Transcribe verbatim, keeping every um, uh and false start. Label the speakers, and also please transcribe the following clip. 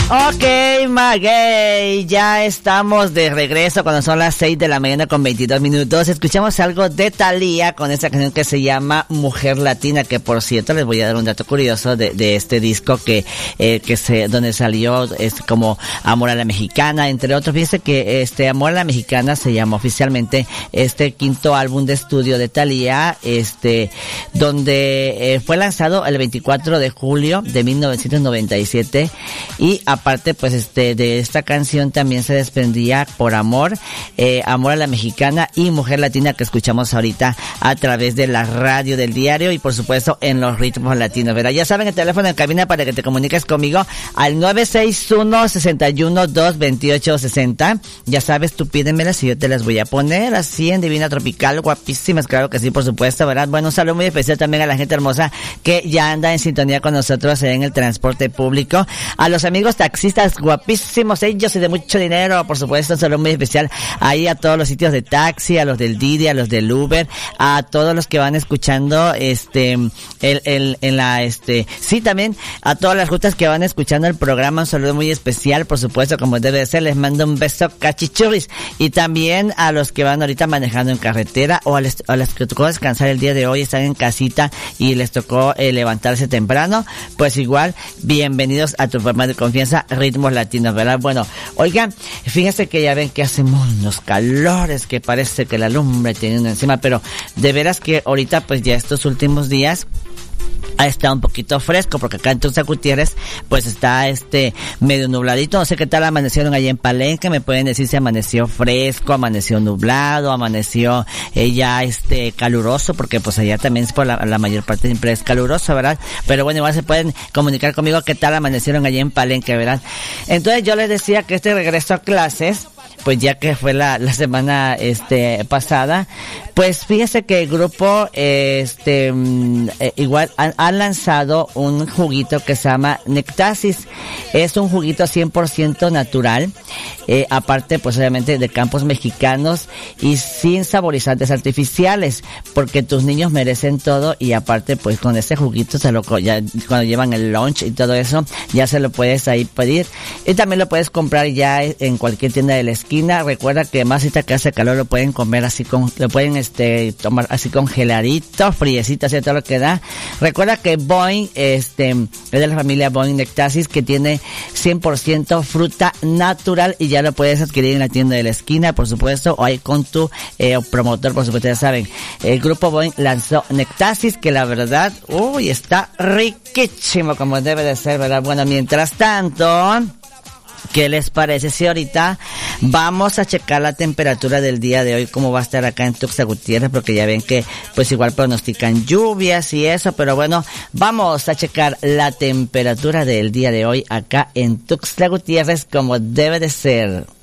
Speaker 1: Ok, Maguey, ya estamos de regreso cuando son las seis de la mañana con veintidós minutos. Escuchamos algo de Thalía con esta canción que se llama Mujer Latina, que por cierto les voy a dar un dato curioso de, de este disco que eh, que se donde salió es como Amor a la Mexicana, entre otros. Fíjense que este Amor a la Mexicana se llama oficialmente este quinto álbum de estudio de Thalía, este donde eh, fue lanzado el veinticuatro de julio de mil novecientos noventa y siete, y aparte pues este de esta canción también se desprendía Por Amor, eh, Amor a la Mexicana y Mujer Latina, que escuchamos ahorita a través de la radio del diario y por supuesto en los ritmos latinos, ¿verdad? Ya saben, el teléfono en cabina para que te comuniques conmigo al nueve seis uno, seis uno, dos, dos ocho seis cero. Ya sabes, tú pídemelas y yo te las voy a poner así en Divina Tropical, guapísimas, claro que sí, por supuesto, ¿verdad? Bueno, un saludo muy especial también a la gente hermosa que ya anda en sintonía con nosotros en el transporte público, a los amigos taxistas guapísimos, ellos y de mucho dinero, por supuesto, un saludo muy especial ahí a todos los sitios de taxi, a los del Didi, a los del Uber, a todos los que van escuchando este el el en la este sí también a todas las rutas que van escuchando el programa, un saludo muy especial, por supuesto, como debe de ser. Les mando un beso cachichurris, y también a los que van ahorita manejando en carretera o a, les, a los que tocó descansar el día de hoy, están en casita y les tocó eh, levantarse temprano, pues igual bienvenidos a tu forma de confianza, Ritmos Latinos, ¿verdad? Bueno, oigan, fíjense que ya ven que hace unos calores que parece que la lumbre tiene uno encima, pero de veras que ahorita pues ya estos últimos días ha estado un poquito fresco, porque acá en Tuxtla Gutiérrez pues está este medio nubladito. No sé qué tal amanecieron allá en Palenque, me pueden decir si amaneció fresco, amaneció nublado, amaneció eh, ya este caluroso, porque pues allá también es por la, la mayor parte siempre es caluroso, ¿verdad? Pero bueno, igual se pueden comunicar conmigo qué tal amanecieron allá en Palenque, ¿verdad? Entonces yo les decía que este regreso a clases, pues ya que fue la, la semana este pasada, pues fíjese que el grupo este eh, igual han, han lanzado un juguito que se llama Nectasis. Es un juguito cien por ciento natural, eh, aparte pues obviamente de campos mexicanos y sin saborizantes artificiales, porque tus niños merecen todo, y aparte pues con este juguito se lo ya cuando llevan el lunch y todo eso ya se lo puedes ahí pedir, y también lo puedes comprar ya en cualquier tienda de la esquina. Recuerda que más ahorita que hace calor lo pueden comer así con, lo pueden este tomar así congeladito, friecito, así todo lo que da. Recuerda que Boing este es de la familia Boing Nectasis, que tiene cien por ciento fruta natural, y ya lo puedes adquirir en la tienda de la esquina, por supuesto, o ahí con tu eh, promotor, por supuesto. Ya saben, el grupo Boing lanzó Nectasis, que la verdad, uy, está riquísimo como debe de ser, ¿verdad? Bueno, mientras tanto, ¿qué les parece si ahorita vamos a checar la temperatura del día de hoy, cómo va a estar acá en Tuxtla Gutiérrez? Porque ya ven que pues igual pronostican lluvias y eso, pero bueno, vamos a checar la temperatura del día de hoy acá en Tuxtla Gutiérrez como debe de ser.